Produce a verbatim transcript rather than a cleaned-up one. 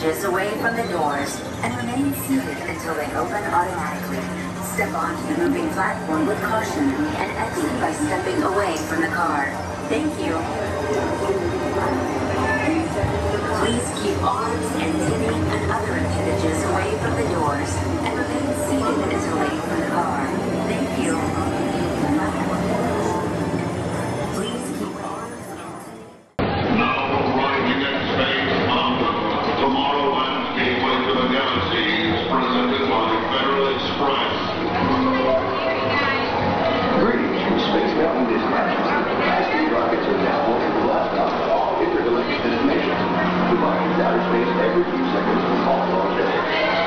appendages away from the doors and remain seated until they open automatically. Step onto the moving platform with caution and exit by stepping away from the car. Thank you. Please keep arms and knitting and other appendages away from the doors and remain seated